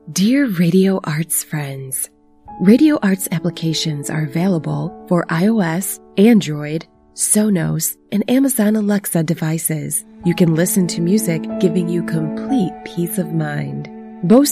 Dear Radio Arts friends, Radio Arts applications are available for iOS, Android, Sonos, and Amazon Alexa devices. You can listen to music giving you complete peace of mind. Both